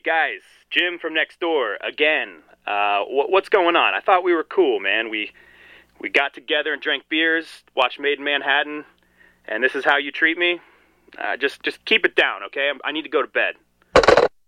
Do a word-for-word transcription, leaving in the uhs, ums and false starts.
guys, Jim from next door again. Uh, wh- what's going on? I thought we were cool, man. We we got together and drank beers, watched Made in Manhattan, and this is how you treat me? Uh, just just keep it down, okay? I'm, I need to go to bed.